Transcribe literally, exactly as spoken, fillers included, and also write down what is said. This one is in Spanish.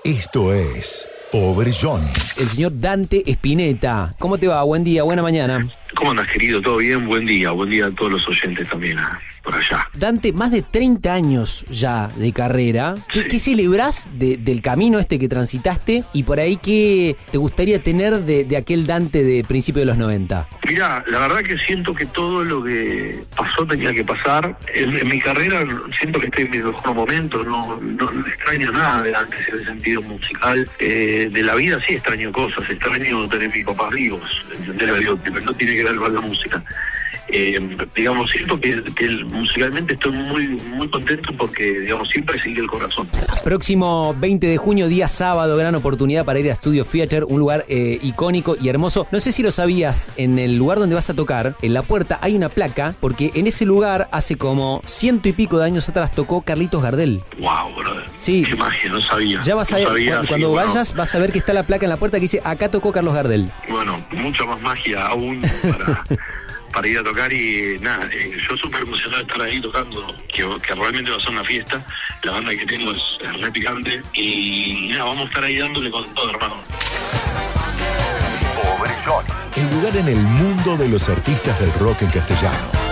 Esto es Pobre Johnny. El señor Dante Spinetta. ¿Cómo te va? Buen día, buena mañana. ¿Cómo andas, querido? ¿Todo bien? Buen día. Buen día a todos los oyentes también ah, por allá. Dante, más de treinta años ya de carrera. ¿Qué, Sí. ¿qué celebrás de, del camino este que transitaste? Y por ahí, ¿qué te gustaría tener de, de aquel Dante de principios de los noventa? Mirá, la verdad que siento que todo lo que pasó tenía que pasar. En, en mi carrera siento que estoy en mi mejor momento. No, no, no extraño nada de antes en el sentido musical. Eh, de la vida sí extraño cosas. Extraño tener mis papás vivos. ¿Entendés? Digo, pero no tiene que ver con la música. Eh, digamos, siento que, que musicalmente estoy muy muy contento porque, digamos, siempre sigue el corazón. Próximo veinte de junio, día sábado, gran oportunidad para ir a Studio Theater, un lugar eh, icónico y hermoso. No sé si lo sabías, en el lugar donde vas a tocar, en la puerta hay una placa, porque en ese lugar hace como ciento y pico de años atrás tocó Carlitos Gardel. Wow, brother. Sí. Qué magia, no sabía. Ya vas a no ver, sabía, cuando, sí, cuando bueno, vayas vas a ver que está la placa en la puerta que dice, acá tocó Carlos Gardel. Bueno, mucha más magia aún para... para ir a tocar y nada, eh, yo súper emocionado de estar ahí tocando, que, que realmente va a ser una fiesta. La banda que tengo es, es re picante y nada, vamos a estar ahí dándole con todo, hermano. Pobre Johnny. El lugar en el mundo de los artistas del rock en castellano.